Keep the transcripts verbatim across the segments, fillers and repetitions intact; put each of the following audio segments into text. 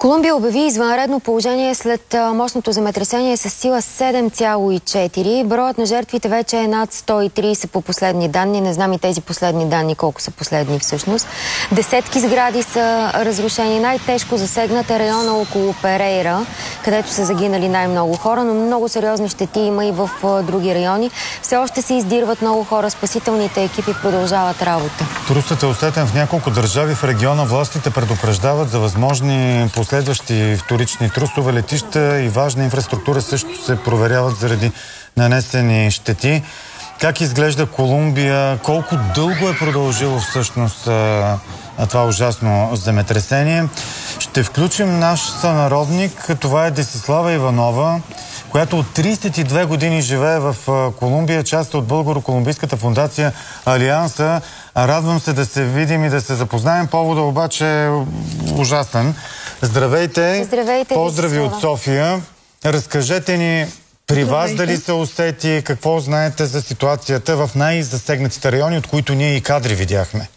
Колумбия обяви извънредно положение след мощното земетресение с сила седем цяло и четири. Броят на жертвите вече е над сто и трийсет по последни данни. Не знам и тези последни данни колко са последни всъщност. Десетки сгради са разрушени. Най-тежко засегнат е района около Перейра, където са загинали най-много хора, но много сериозни щети има и в други райони. Все още се издирват много хора. Спасителните екипи продължават работа. Трусът е усетен в няколко държави в региона. Властите предупреждават за възможни последващи вторични трусове. Летища и важна инфраструктура също се проверяват заради нанесени щети. Как изглежда Колумбия? Колко дълго е продължило всъщност а, това ужасно земетресение? Ще включим наш сънародник. Това е Десислава Иванова, която от трийсет и две години живее в Колумбия, част от Българо-колумбийската фондация Алианса. Радвам се да се видим и да се запознаем. Повода обаче е ужасен. Здравейте! Здравейте, поздрави от София. Разкажете ни при Здравейте. вас дали се усети, какво знаете за ситуацията в най-засегнатите райони, от които ние и кадри видяхме.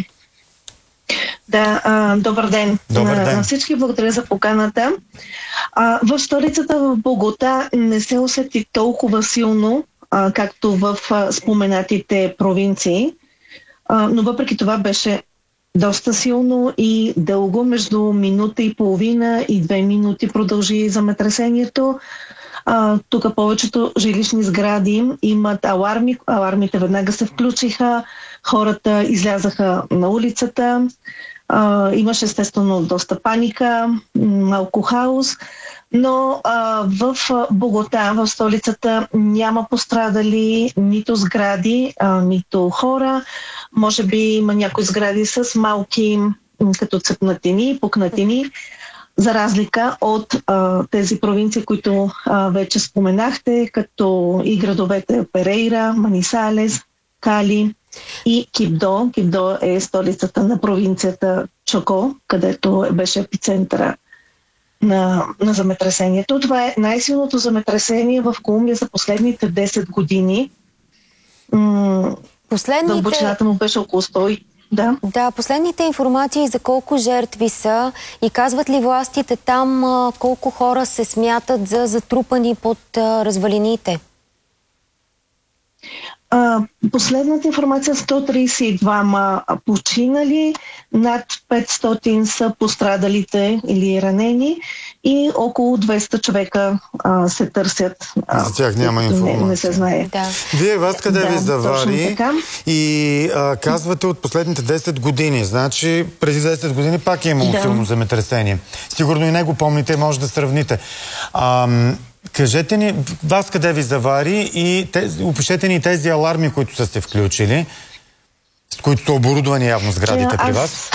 Да, а, добър ден. Добър ден. На всички благодаря за поканата. А, в столицата в Богота не се усети толкова силно, а, както в а, споменатите провинции, а, но въпреки това беше доста силно и дълго, между минута и половина и две минути продължи земетресението. А, тук повечето жилищни сгради имат аларми. Алармите веднага се включиха, хората излязаха на улицата. А, имаше естествено доста паника, малко хаос, но а, в Богота, в столицата, няма пострадали нито сгради, а, нито хора. Може би има някои сгради с малки като цепнатини, пукнатини, за разлика от а, тези провинции, които а, вече споменахте, като и градовете Перейра, Манисалес, Кали и Кибдо. Кибдо е столицата на провинцията Чоко, където беше епицентъра на, на земетресението. Това е най-силното земетресение в Колумбия за последните десет години. М- Последните... Дълбочината му беше около сто. Да. Да, последните информации за колко жертви са и казват ли властите там колко хора се смятат за затрупани под развалините? А, последната информация: сто трийсет и двама починали, над петстотин са пострадалите или ранени и около двеста човека а, се търсят. А, за тях няма информация. Не, не се знае. Да. Вие вас къде да, ви завари и а, казвате от последните десет години. Значи преди десет години пак е имало да. силно земетресение. Сигурно и него помните, може да сравните. А, Кажете ни, вас къде ви завари и тези, опишете ни тези аларми, които са се включили, с които са оборудвани явно сградите да, при аз... вас.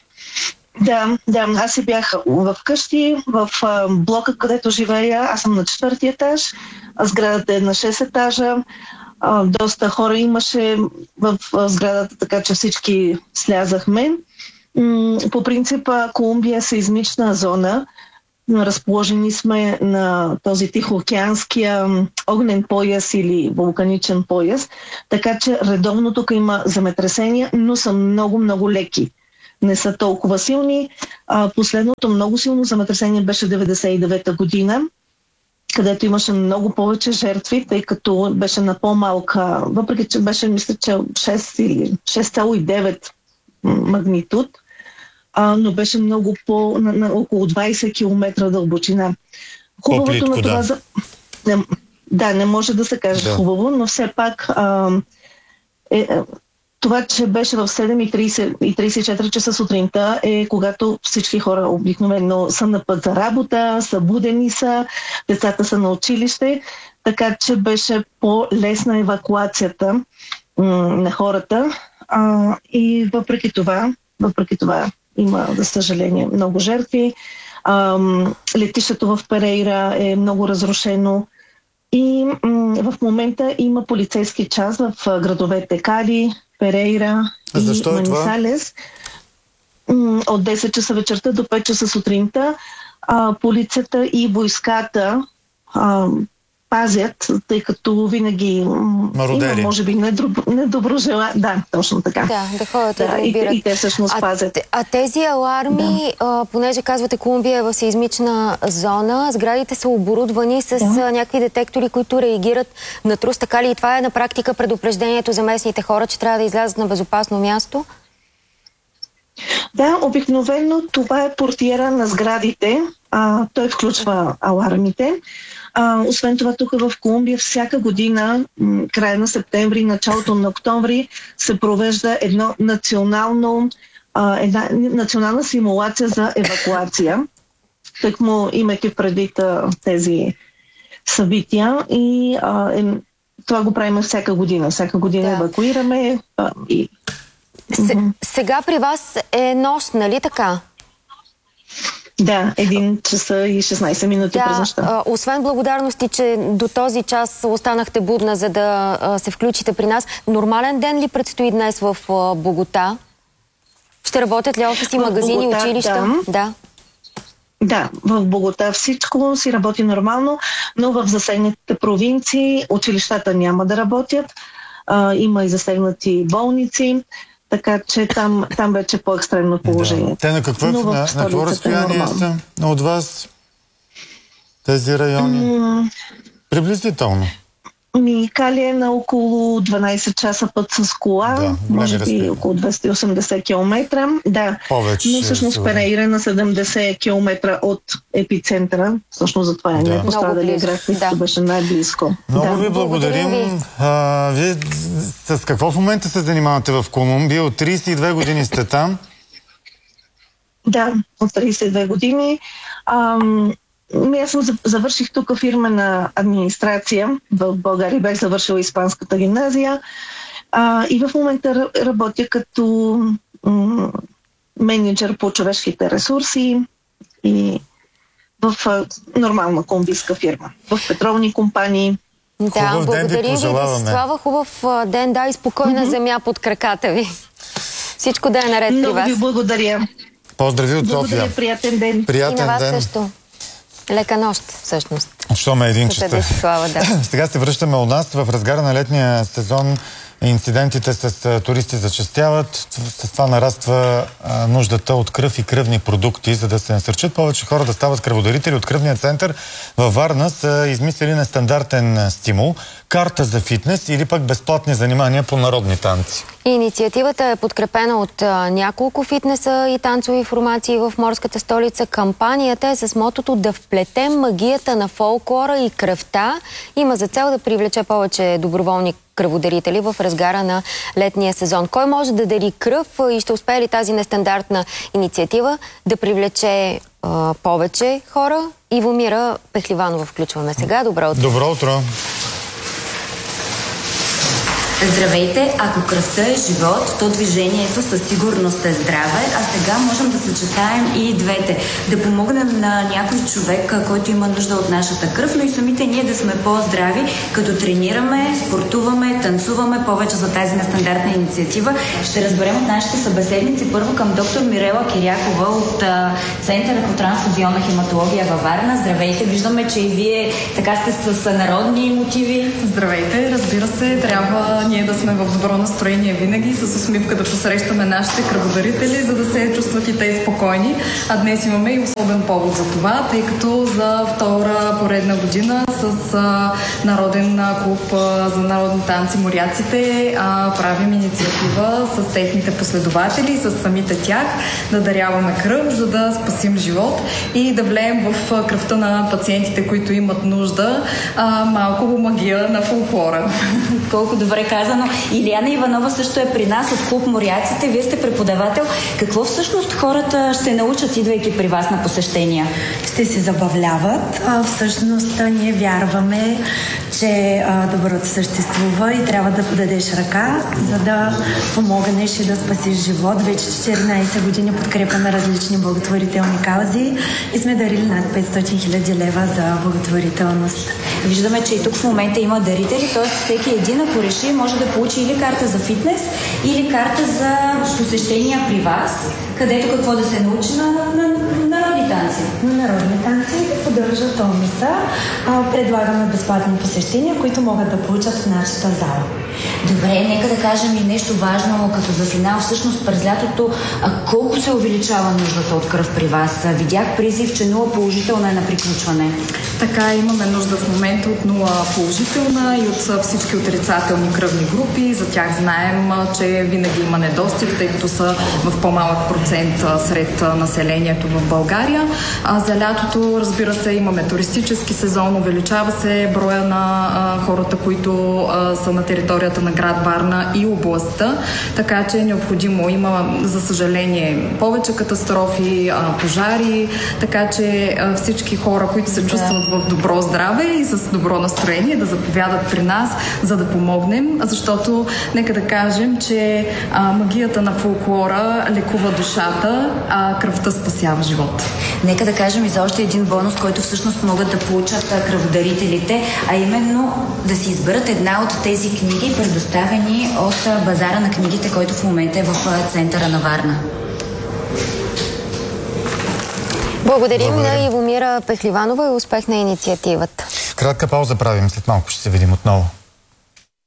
Да, да, аз си бях в къщи, в а, блока, където живея. Аз съм на четвърти етаж, а сградата е на шест етажа. А, доста хора имаше в а, сградата, така че всички слязахме. М- по принцип, Колумбия е сеизмична зона. Разположени сме на този Тихоокеанския огнен пояс или вулканичен пояс, така че редовно тук има земетресения, но са много-много леки. Не са толкова силни. А, последното много силно земетресение беше деветдесет и девета година, където имаше много повече жертви, тъй като беше на по-малка, въпреки че беше, мисля, че шест или шест цяло и девет магнитуд. А, но беше много по... На, на около двайсет километра дълбочина. Хубавото на това... Да. За... Не, да, не може да се каже да. хубаво, но все пак а, е, това, че беше в седем и трийсет и трийсет и четири часа сутринта, е когато всички хора обикновено са на път за работа, събудени са, децата са на училище, така че беше по-лесна евакуацията м- на хората. А, и въпреки това, въпреки това има, за съжаление, много жертви. Ам, летището в Перейра е много разрушено и м- в момента има полицейски час в градовете Кали, Перейра и Манисалес. М- от десет часа вечерта до пет часа сутринта а, полицията и войската а, пазят, тъй като винаги Мародери. има, може би, недобро, недобро желание. Да, точно така. Да, да ходят да, да, и да и, и те всъщност а, пазят. А тези аларми, да. а, понеже казвате Колумбия е в сеизмична зона, сградите са оборудвани с да. а, някакви детектори, които реагират на трус. Така ли и това е на практика предупреждението за местните хора, че трябва да излязат на безопасно място? Да, обикновено това е портиера на сградите. А, той включва алармите. А, освен това, тук в Колумбия всяка година, м- края на септември, началото на октомври, се провежда едно национално, а, една национална симулация за евакуация. Тъкмо имайки предвид а, тези събития и а, е, това го правим всяка година. Всяка година да. евакуираме а, и... С- сега при вас е нощ, нали така? Да, един часа и шестнайсет минути да, през нощта. А, освен благодарности, че до този час останахте будна, за да а, се включите при нас, нормален ден ли предстои днес в а, Богота? Ще работят ли офиси, магазини, Богота, училища? Да. да. Да, в Богота всичко си работи нормално, но в засегнатите провинции училищата няма да работят. А, има и засегнати болници. Така че там, там вече е по-екстремно положение. Да. Те на какво, на, на какво разстояние са от вас тези райони? Mm. Приблизително. Ми, Кали е на около дванайсет часа път с кола, да, може би разпри. около двеста и осемдесет километра. Да, повече, но всъщност Перейра на седемдесет километра от епицентъра. Всъщност затова е да. не пострадали град, да. беше най-близко. Много да. ви благодарим. благодарим. А, вие с какво в момента се занимавате в Колумбия? От трийсет и две години сте там? Да, от трийсет и две години. Ам... Аз съм завърших тук фирмена администрация. В България бях завършила Испанската гимназия. А, и в момента работя като м- менеджер по човешките ресурси и в а, нормална колумбийска фирма. В петролни компании. Да, хубав благодарим ви, Десислава. Хубав ден, да, и спокойна mm-hmm. земя под краката ви. Всичко да е наред Много при вас. Ви благодаря. Поздрави от София. Благодаря, приятен ден. Приятен и на вас ден. също. Лека нощ, всъщност. Що ме един часа. Да. Сега се връщаме у нас. В разгара на летния сезон инцидентите с туристи зачестяват. С това нараства а, нуждата от кръв и кръвни продукти, за да се насърчат повече хора да стават кръводарители. От кръвния център във Варна са измислили нестандартен стимул – карта за фитнес или пък безплатни занимания по народни танци. Инициативата е подкрепена от а, няколко фитнеса и танцови формации в морската столица. Кампанията е с мотото да вплетем магията на фолклора и кръвта. Има за цел да привлече повече доброволни кръводарители в разгара на летния сезон. Кой може да дари кръв и ще успее ли тази нестандартна инициатива да привлече а, повече хора? Ивомира Пехливанова включваме сега. Добро утро. Добро утро. Здравейте! Ако кръвта е живот, то движението със сигурност е здраве, а сега можем да съчетаем и двете. Да помогнем на някой човек, който има нужда от нашата кръв, но и самите ние да сме по-здрави, като тренираме, спортуваме, танцуваме. Повече за тази нестандартна инициатива ще разберем от нашите събеседници. Първо към доктор Мирела Кирякова от а, Центъра по трансфузионна хематология във Варна. Здравейте! Виждаме, че и вие така сте с народни мотиви. Здравейте! Разбира се, трябва ние да сме в добро настроение винаги, с усмивка да посрещаме нашите кръводарители, за да се чувстват и те спокойни. А днес имаме и особен повод за това, тъй като за втора поредна година с а, Народен клуб а, за народни танци Моряците а, правим инициатива с техните последователи, с самите тях, да даряваме кръв, за да спасим живот и да влеем в кръвта на пациентите, които имат нужда, а, малко магия на фолклора. Колко добре казано. Илияна Иванова също е при нас от клуб Моряците. Вие сте преподавател. Какво всъщност хората ще научат, идвайки при вас на посещения? Ще се забавляват. А, всъщност ние вярваме, че а, доброто съществува и трябва да подадеш ръка, за да помогнеш и да спасиш живот. Вече четиринайсет години подкрепяме различни благотворителни каузи и сме дарили над петстотин хиляди лева за благотворителност. Виждаме, че и тук в момента има дарители, т.е. всеки един, ако реши, може да получи или карта за фитнес, или карта за посещения при вас, където какво да се научи на, на, на народни танци. На народни танци, поддържа тонуса. А, предлагаме безплатни посещения, които могат да получат в нашата зала. Добре, нека да кажем и нещо важно, като за финал. Всъщност през лятото а колко се увеличава нуждата от кръв при вас? Видях призив, че нула положителна е на приключване. Така, имаме нужда в момента от нула положителна и от всички отрицателни кръвни групи. За тях знаем, че винаги има недостиг, тъй като са в по-малък процент сред населението в България. А за лятото, разбира се, имаме туристически сезон, увеличава се броя на а, хората, които а, са на територията на град Варна и областта, така че е необходимо. Има, за съжаление, повече катастрофи, а, пожари, така че а, всички хора, които се чувстват в добро здраве и с добро настроение, да заповядат при нас, за да помогнем, защото нека да кажем, че а, магията на фолклора лекува душата, а кръвта спасява живот. Нека да кажем и за още един бонус, който всъщност могат да получат кръводарителите, а именно да си изберат една от тези книги, предоставени от базара на книгите, който в момента е в центъра на Варна. Благодарим Благодарим на Ивомира Пехливанова и успех на инициативата. Кратка пауза правим, след малко ще се видим отново.